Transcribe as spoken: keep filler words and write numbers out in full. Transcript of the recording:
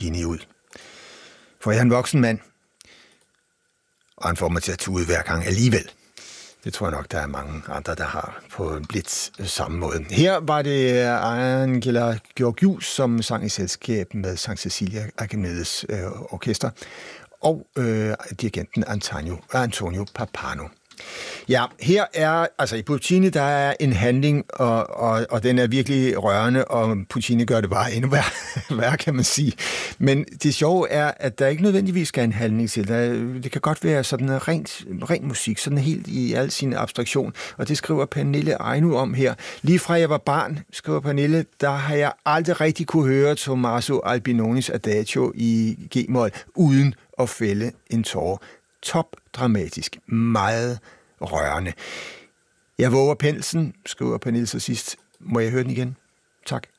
Puccini ud. For jeg er en voksen mand, og han får mig til at tude hver gang alligevel. Det tror jeg nok, der er mange andre, der har på lidt samme måde. Her var det Angela Georgiou, som sang i selskab med Sankt Cecilia Akademiets øh, orkester, og øh, dirigenten Antonio, Antonio Pappano. Ja, her er, altså i Puccini, der er en handling, og, og, og den er virkelig rørende, og Puccini gør det bare endnu værre, værre, kan man sige. Men det sjove er, at der ikke nødvendigvis skal en handling til. Der, det kan godt være sådan rent, ren musik, sådan helt i al sin abstraktion, og det skriver Pernille Eino om her. Lige fra jeg var barn, skriver Pernille, der har jeg aldrig rigtig kunne høre Tommaso Albinonis Adagio i G-mol, uden at fælde en tåre. Top dramatisk, meget rørende. Jeg våger penselsen, skriver Pernille så sidst. Må jeg høre den igen? Tak.